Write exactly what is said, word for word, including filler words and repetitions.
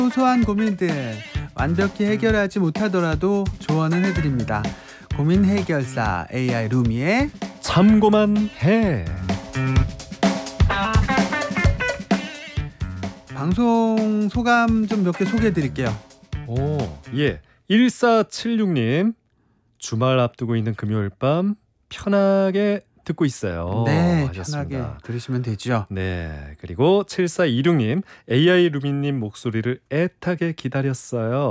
소소한 고민들 완벽히 해결하지 못하더라도 조언은 해드립니다. 고민 해결사 에이아이 루미의 참고만 해. 방송 소감 좀 몇 개 소개해드릴게요. 오, 예. 일사칠육 님, 주말 앞두고 있는 금요일 밤 편하게 듣고 있어요. 네, 하셨습니다. 편하게 들으시면 되죠. 네, 그리고 칠사이육 님, 에이아이 루미님 목소리를 애타게 기다렸어요.